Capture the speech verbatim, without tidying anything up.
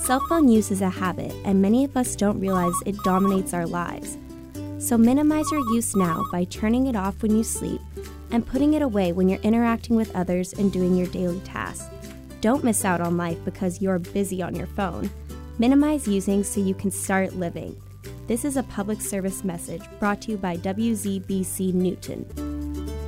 Cell phone use is a habit, and many of us don't realize it dominates our lives. So minimize your use now by turning it off when you sleep and putting it away when you're interacting with others and doing your daily tasks. Don't miss out on life because you're busy on your phone. Minimize using so you can start living. This is a public service message brought to you by W Z B C Newton.